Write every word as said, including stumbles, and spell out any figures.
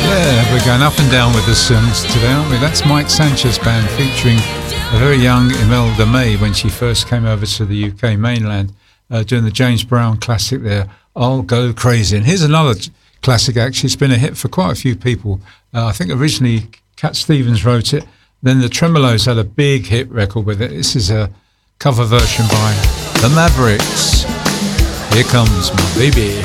Yeah, we're going up and down with the songs today, aren't we? That's Mike Sanchez Band featuring a very young Imelda May when she first came over to the U K mainland, uh, doing the James Brown classic there, I'll Go Crazy. And here's another classic, actually. It's been a hit for quite a few people. Uh, I think originally Cat Stevens wrote it, then the Tremolos had a big hit record with it. This is a cover version by the Mavericks. Here Comes My Baby.